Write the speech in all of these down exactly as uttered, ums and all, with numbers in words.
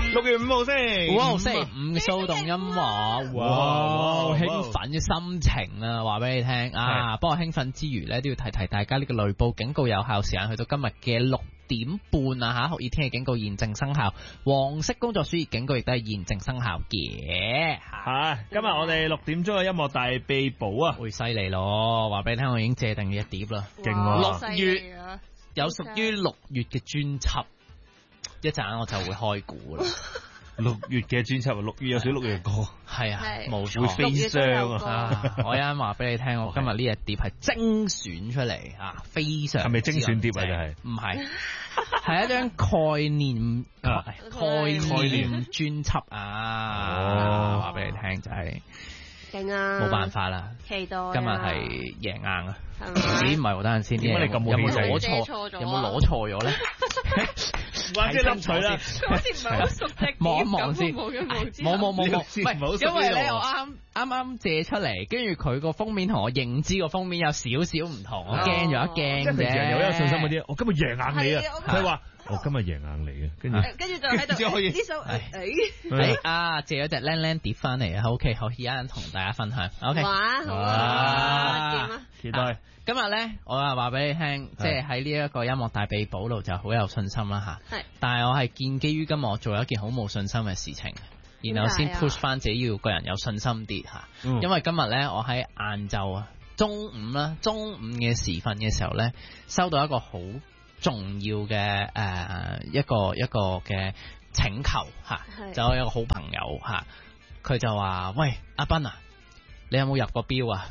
六月五號星期哇，星期五嘅騷動音樂，哇，興奮嘅心情啊，話俾你聽啊！不過興奮之餘咧，都要提提大家呢個雷暴警告有效時間去到今日嘅六點半啊吓，酷熱天氣警告現正生效，黃色工作暑熱警告亦都係現正生效嘅吓。今日我哋六點鐘嘅音樂大秘寶啊， 會犀利咯！話俾你聽，我已經借定一碟啦， 勁喎！ 六月有屬於六月嘅專輯。一陣我就會開估啦。 六月嘅專輯，六月有少六月嘅歌， 係啊，冇錯， 會飛霜啊！ 我一陣話俾你聽，我今日呢隻碟係精選出嚟啊，非常係咪精選碟啊？就係唔係，係一張概念概念專輯啊！話俾你聽就係。 勁啊！ 冇辦法啦， 期待今日係贏硬啊！咦，唔係喎，等陣先， 點解你咁冇氣勢？ 有冇攞錯？有冇攞錯咗咧？ 或者諗取啦， 好似唔係好熟悉， 望一望先。 冇冇冇冇冇，因為咧我啱啱啱借出嚟，跟住佢個封面同我認知個封面有少少唔同，我驚咗一驚啫。 即係平時有有信心嗰啲，我今日贏硬你啊！佢話。我今日贏硬你嘅，跟住跟住就喺度呢首誒誒啊借咗隻靚靚碟翻嚟啊 ，OK 好，而家同大家分享 ，OK 哇好啊， 期待今日咧，我啊話俾你聽，即係喺呢一個音樂大秘寶度就好有信心啦吓，係，但係我係建基於今日我做一件好冇信心嘅事情，然後先 push 翻自己要個人有信心啲吓，因為今日咧我喺晏晝啊中午啦，中午嘅時分嘅時候咧，收到一個好重要嘅誒、呃、一個一個嘅請求吓，就有一個好朋友吓，佢就話：喂，阿斌啊，你有冇入過標啊？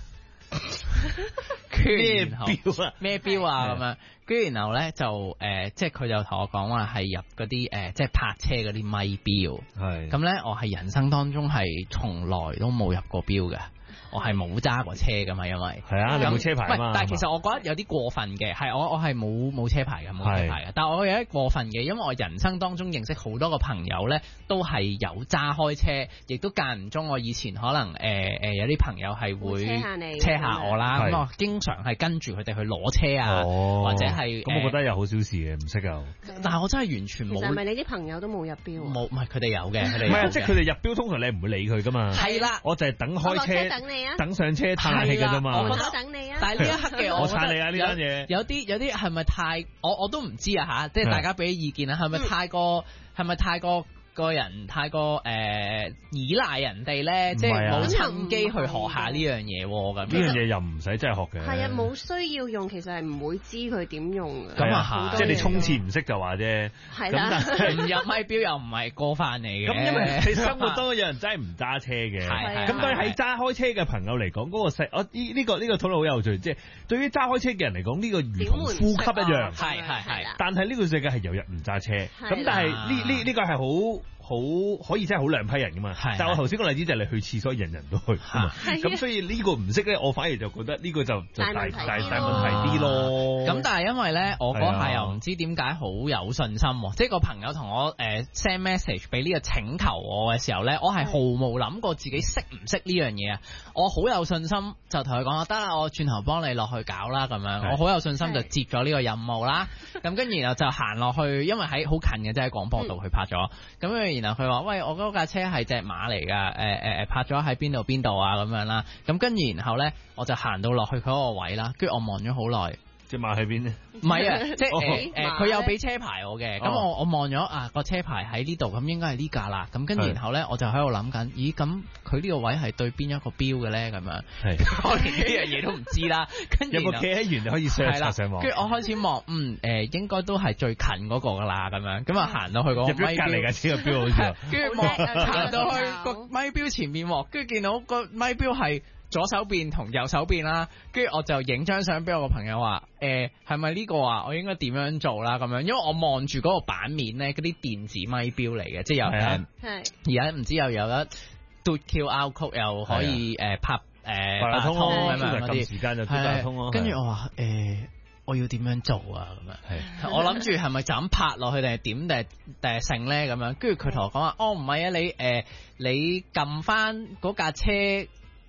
咩標啊？ 咩標啊？咁樣，跟住然後咧就誒、呃，即係佢就同我講話係入嗰啲誒，即係泊車嗰啲咪標。係咁咧，我係人生當中係從來都冇入過標嘅。我係冇揸過車噶嘛，因為係啊，你冇車牌嘛。 但係其實我覺得有啲過分嘅，係我我係冇冇車牌嘅，冇車牌嘅。但係我有啲過分嘅，因為我人生當中認識好多個朋友咧，都係有揸開車，亦都間唔中。我以前可能誒誒、呃、有啲朋友係會車下你車下我啦，咁我經常係跟住佢哋去攞車啊，哦、或者係咁，我覺得有好小事嘅，唔識啊。 但係我真係完全冇。 係咪你啲朋友都冇入標？ 冇，唔係佢哋有嘅，佢哋唔係啊，即係佢哋入標，通常你唔會理佢噶嘛。係啦，我就係等開車等你啊，等上車。嘆下氣㗎啫嘛， 我覺得等你啊！ 但係呢一刻嘅我， 我撐你啊！呢單嘢有啲有啲係咪太？我我都唔知啊吓，即係大家俾意見啊，係咪太過？係咪太過？個人太過誒、呃、依賴人哋咧，即係冇趁機去學下呢樣嘢咁。呢樣嘢又唔使真係學嘅。 係啊，冇需要用，其實係唔會知佢點用嘅。 咁啊即係你衝刺唔識就話啫。 係啦， 唔入咪標又唔係過翻嚟嘅。 咁因為你生活當中有人真係唔揸車嘅。係咁對喺揸開車嘅朋友嚟講，嗰、嗰個細我呢呢個呢、呢個討論好有趣，即係對於揸開車嘅人嚟講，呢、呢個如同呼吸一樣。 係係係。 但係呢個世界係有人唔揸車，咁但係呢呢呢個係好。好可以真係好兩批人噶嘛，但係我頭先個例子就係你去廁所人人都去啊嘛，咁所以呢個唔識咧，我反而就覺得呢個就就大大大問題啲咯。 咁但係因為咧，我嗰下又唔知點解好有信心，即係個朋友同我誒 send message 俾呢個請求我嘅時候咧，我係毫無諗過自己識唔識呢樣嘢啊！我好有信心就同佢講，得啦，我轉頭幫你落去搞啦咁樣，我好有信心就接咗呢個任務啦。咁跟住然後就行落去，因為喺好近嘅，即係廣播道去拍咗，咁然後佢話：喂，我嗰架車係隻馬嚟㗎，誒誒誒，泊咗喺邊度邊度啊咁樣啦。咁跟住然後咧，我就行到落去佢嗰個位啦。跟住我望咗好耐， 隻馬喺邊咧？ 唔係啊，即係誒誒，佢有俾車牌我嘅。咁我我望咗啊個車牌喺呢度，咁應該係呢架啦。咁跟住然後咧，我就喺度諗緊，咦咁佢呢個位係對邊一個標嘅咧？咁樣，我連呢樣嘢都唔知啦。跟住有個企喺原就可以上上網。 跟住我開始望，嗯誒，應該都係最近嗰個噶啦。咁樣，咁啊行到去個咪標隔離嘅呢個標好似。 跟住望行到去個咪標前面，跟住見到個咪標係左手邊同右手邊啦，跟住我就影張相俾我個朋友話，誒係咪呢個啊？我應該點樣做啦？咁樣，因為我望住嗰個版面咧，嗰啲電子咪標嚟嘅，即係有誒，而家唔知又有得嘟 Q R code 又可以誒拍誒八達通咁樣嗰啲， 時間就嘟八達通咯。 跟住我話誒，我要點樣做啊？咁樣，我諗住係咪就咁拍落去定係點定係定係成咧？咁樣，跟住佢同我講話，哦唔係啊，你誒你撳翻嗰架車。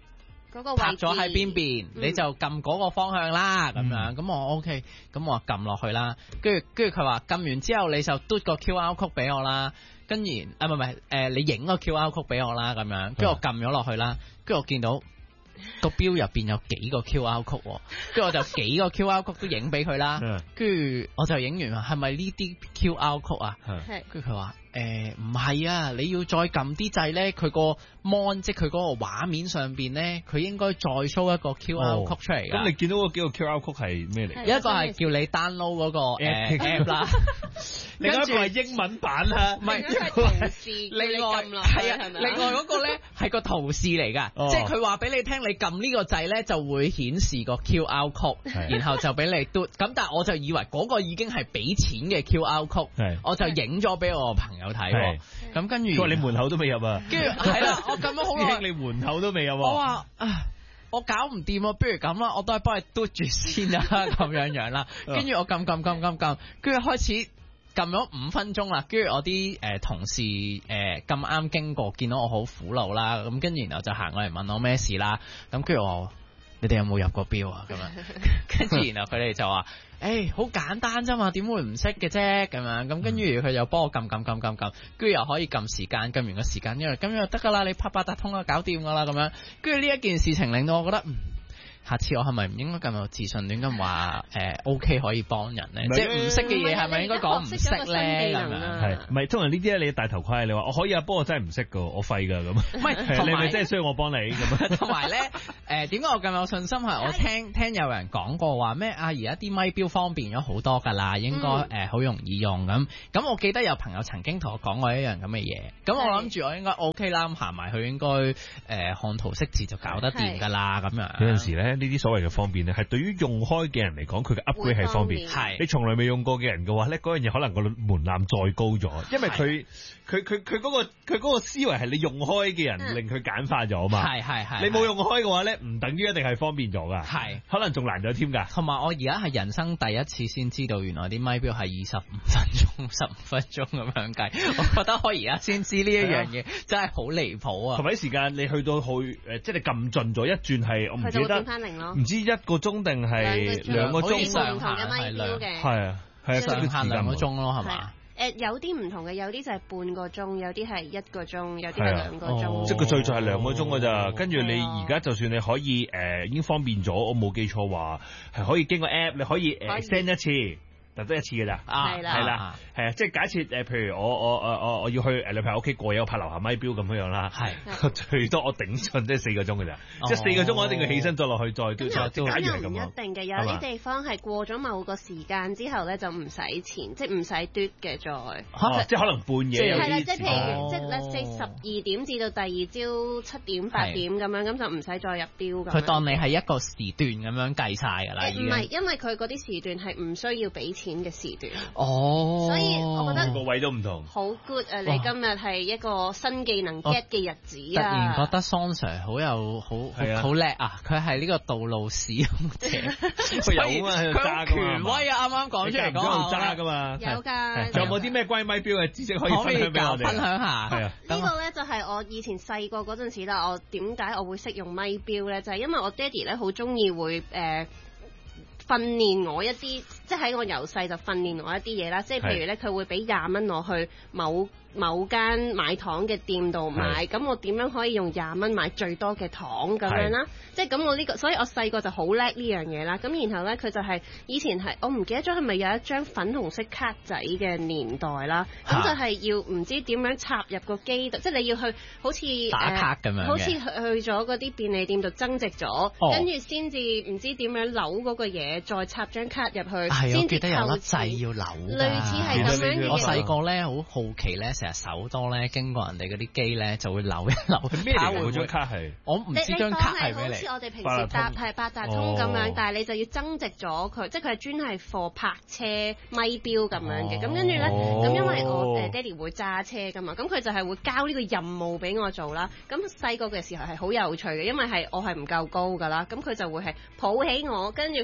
嗰個拍咗喺邊邊， 嗯、 你就撳嗰個方向啦，咁、嗯、樣，咁我 OK，咁我撳落去啦，跟住跟住佢話撳完之後你就嘟個 Q R code 俾我啦，跟住啊唔係唔係，誒你影個 Q R code 俾我啦，咁樣，跟住我撳咗落去啦，跟住我見到個錶入邊有幾個 Q R code， 跟住我就幾個 Q R code 都影俾佢啦，跟住我就影完話係咪呢啲 Q R code 啊？跟住佢話。誒唔係啊，你要再撳啲掣咧，佢個 mon 即係佢嗰個畫面上邊咧，佢應該再 show 一個 Q R code 出嚟㗎。咁、 哦、你見到嗰幾個 Q R code 係咩嚟？ 一個係叫你 download 嗰、嗰個誒 app, app 啦， 另外一個係英文版啦， 唔係圖示， 另外係啊，另外嗰個咧係個圖示嚟㗎，哦、即係佢話俾你聽，你撳呢個掣咧就會顯示個 Q R code，然後就俾你嘟。咁但係我就以為嗰個已經係俾錢嘅 Q R code，我就影咗俾我個朋友睇。咁跟住，佢話你門口都未入啊！跟住係啦，我撳咗好耐， 你門口都未入。 我話啊，我搞唔掂啊，不如咁啦，我都係幫你嘟住先啦，咁樣樣啦。跟住我撳撳撳撳撳，跟住開始撳咗五分鐘啦。跟住我啲誒同事誒咁啱經過，見到我好苦惱啦。咁跟住然後就行過嚟問我咩事啦。咁跟住我，你哋有冇入過標啊？咁樣，跟住然後佢哋就話。誒，好、欸、簡單啫嘛，點會唔識嘅啫？咁樣咁，跟住佢又幫我撳撳撳撳撳，跟住又可以撳時間，撳完個時間，因為咁樣就得噶啦，你拍八達通啊，搞掂噶啦，咁樣。跟住呢一件事情令到我覺得，嗯，下次我係咪唔應該咁有自信亂咁話誒 OK 可以幫人咧？即係唔識嘅嘢係咪應該講唔識咧？咁樣係，唔係通常呢啲咧，你戴頭盔，你話我可以啊，不過我真係唔識噶，我廢噶咁。唔係，你咪真係需要我幫你咁。 同埋咧，誒點解我咁有信心係我聽聽有人講過話咩啊？而家啲咪錶方便咗好多㗎啦，應該誒好容易用咁。咁我記得有朋友曾經同我講過一樣咁嘅嘢，咁我諗住我應該 OK 啦，咁行埋去應該誒看圖識字就搞得掂㗎啦咁樣。 有陣時咧。呢啲所謂嘅方便咧，係對於用開嘅人嚟講，佢嘅 upgrade 係方便。係你從來未用過嘅人嘅話咧，嗰樣嘢可能個門檻再高咗，因為佢佢佢佢嗰個佢嗰個思維係你用開嘅人令佢簡化咗嘛。係係係。你冇用開嘅話咧，唔等於一定係方便咗噶。係，可能仲難咗添㗎。同埋我而家係人生第一次先知道，原來啲咪錶係二十五分鐘、十五分鐘咁樣計。我覺得我而家先知呢一樣嘢真係好離譜啊！同埋啲時間你去到去誒，即係你撳盡咗一轉係，我唔記得。唔知一個鐘定係兩個鐘上下係兩，係啊係啊，上下兩個鐘咯係嘛？誒有啲唔同嘅，有啲就係半個鐘，有啲係一個鐘，有啲係兩個鐘。即係個最最係兩個鐘㗎咋，跟住你而家就算你可以誒已經方便咗，我冇記錯話係可以經過 app 你可以誒 send 一次。就得一次嘅咋，係啦，係啦，係啊，即係假設誒，譬如我我我我我要去誒女朋友屋企過夜，我拍樓下咪錶咁樣樣啦，係最多我頂盡即係四個鐘嘅咋，即係四個鐘我一定要起身再落去再都再都假如係咁樣。唔一定嘅，有啲地方係過咗某個時間之後咧就唔使錢，即係唔使嘟嘅再，即係可能半夜有啲。係啦，即係譬如即係四十二點至到第二朝七點八點咁樣，咁就唔使再入錶咁。佢當你係一個時段咁樣計晒㗎啦，唔係，因為佢嗰啲時段係唔需要俾錢嘅時段哦，所以我覺得個位都唔同，好 good 啊！你今日係一個新技能 get 嘅日子啊！突然覺得桑 Sir 好有好好叻啊！佢係呢個道路使用者，佢有啊，佢好權威啊！啱啱講出嚟講下揸噶嘛，有㗎。仲有冇啲咩關於咪錶嘅知識可以分享俾我哋？分享下係啊！呢個咧就係我以前細個嗰陣時啦。我點解我會識用咪錶咧？就係因為我爹哋咧好中意會誒訓練我一啲，即係喺我由細就訓練我一啲嘢啦，即係譬如咧，佢會俾廿蚊我去某某間買糖嘅店度買，咁我點樣可以用廿蚊買最多嘅糖咁樣啦？即係咁我呢個，所以我細個就好叻呢樣嘢啦。咁然後咧，佢就係以前係我唔記得咗係咪有一張粉紅色卡仔嘅年代啦，咁就係要唔知點樣插入個機度，即係你要去好似打卡咁樣，好似去去咗嗰啲便利店度增值咗，跟住先至唔知點樣扭嗰個嘢，再插張卡入去，先至有粒掣要扭。類似係咁樣嘅。我細個咧好好奇咧。成日手多咧，經過人哋嗰啲機咧，就會扭一扭。咩嚟㗎？嗰張卡係我唔知張卡係咩嚟。好似我哋平時搭係八達通咁樣，但係你就要增值咗佢，即係佢係專係貨泊車咪錶咁樣嘅。咁跟住咧，咁因為我誒爹哋會揸車㗎嘛，咁佢就係會交呢個任務俾我做啦。咁細個嘅時候係好有趣嘅，因為係我係唔夠高㗎啦，咁佢就會係抱起我，跟住佢就係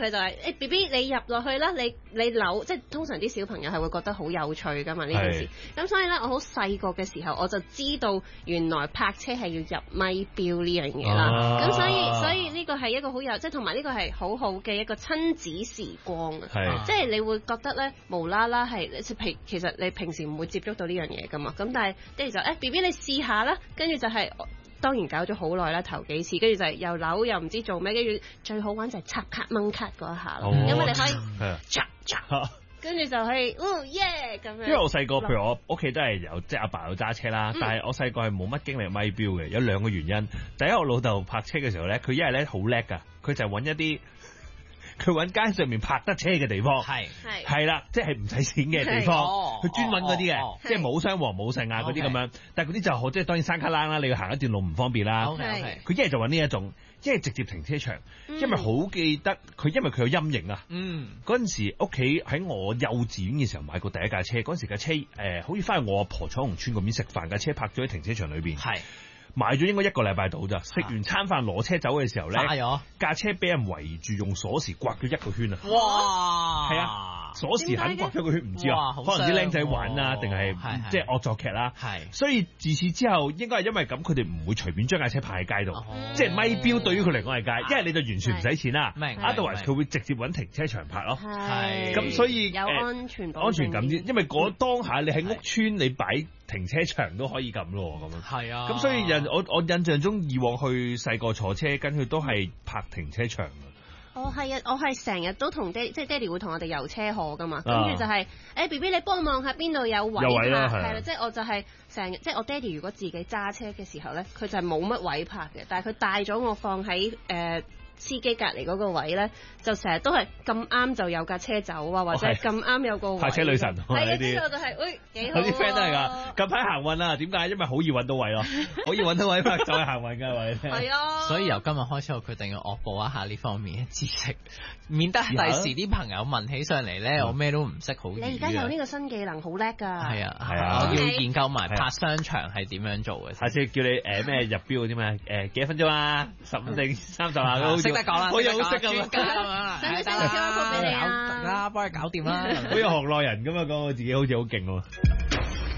誒 B B 你入落去啦，你你扭，即係通常啲小朋友係會覺得好有趣㗎嘛呢件事。咁所以咧，我好細個嘅時候我就知道原來泊車係要入咪錶呢樣嘢啦。咁、啊、所以所以呢個係一個好有，即係同埋呢個係好好嘅一個親子時光啊。即係你會覺得咧無啦啦係，其實你平時唔會接觸到呢樣嘢㗎嘛。咁但係爹哋就誒 B B 你試下啦，跟住就係、是。當然搞咗好耐啦，頭幾次，跟住就係又扭又唔知做咩，跟住最好玩就係插卡掹卡嗰一下咯，因為你可以插插，跟住就可以，哦耶咁樣。因為我細個，譬如我屋企都係有，即係阿爸有揸車啦，嗯、但係我細個係冇乜經歷咪錶嘅，有兩個原因。第一，我老豆泊車嘅時候咧，佢一係咧好叻㗎，佢就揾一啲。佢揾街上面泊得車嘅地方，係係係啦，即係唔使錢嘅地方，佢專揾嗰啲嘅，即係冇雙黃冇剩啊嗰啲咁樣。但係嗰啲就好，即係當然山卡欄啦，你要行一段路唔方便啦。佢一係就揾呢一種，一係直接停車場，嗯、因為好記得佢，因為佢有陰影啊。嗯，嗰陣時屋企喺我幼稚園嘅時候買過第一架車，嗰陣時架車誒、呃，好似翻去我阿婆彩虹村嗰邊食飯，架車泊咗喺停車場裏邊。係。買咗應該一個禮拜到咋，食完餐飯攞車走嘅時候咧，架車俾人圍住用鎖匙刮咗一個圈啊！哇，係啊，鎖匙肯刮咗個圈，唔知啊，可能啲僆仔玩啊，定係即係惡作劇啦。係，所以自此之後應該係因為咁，佢哋唔會隨便將架車泊喺街度，即係咪錶對於佢嚟講係街，因為你就完全唔使錢啦。明，otherwise佢會直接揾停車場泊咯。係，咁所以有安全安全感啲，因為嗰當下你喺屋村你擺停車場都可以咁咯，咁樣。係啊，咁所以人。我我印象中以往去細個坐車跟佢都係泊停車場嘅。 哦，係啊，我係成日都同爹，即係爹哋會同我哋遊車河噶嘛，跟住就係誒 B B 你幫我望下邊度有位泊，係啦，即係我就係成日，即係我爹哋如果自己揸車嘅時候咧，佢就係冇乜位泊嘅，但係佢帶咗我放喺誒。呃司機隔離嗰個位咧，就成日都係咁啱就有架車走啊，或者咁啱有個位。泊車女神係啊，之後就係，喂幾好。有啲 friend 都係㗎， 近排行運啊，點解？因為好易揾到位咯，好易揾到位泊就係行運㗎位。 係啊。 所以由今日開始，我決定要惡補一下呢方面嘅知識，免得第時啲朋友問起上嚟咧，我咩都唔識好。 你而家有呢個新技能，好叻㗎。 係啊，係啊，我要研究埋泊商場係點樣做嘅。 下次叫你誒咩入標嗰啲咩誒幾多分鐘啊？十五定三十啊？ 識得講啦， 我又好識㗎， 專家咁樣， 使唔使 send 個 Q R code 俾你啊？ 啦，幫佢搞掂啦， 好似行內人咁啊，講我自己好似好勁喎。